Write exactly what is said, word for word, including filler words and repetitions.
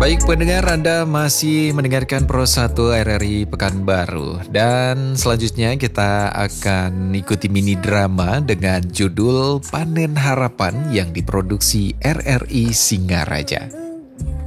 Baik pendengar, Anda masih mendengarkan Pro satu R R I Pekanbaru. Dan selanjutnya kita akan ikuti mini drama dengan judul Panen Harapan yang diproduksi R R I Singaraja.